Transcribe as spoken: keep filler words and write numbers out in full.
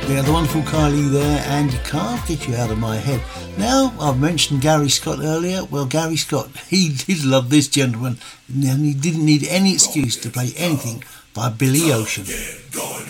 Yeah, the wonderful Kylie there, and You Can't Get You Out of My Head. Now, I've mentioned Gary Scott earlier. Well, Gary Scott, he did love this gentleman, and he didn't need any excuse to play anything by Billy Ocean. Go,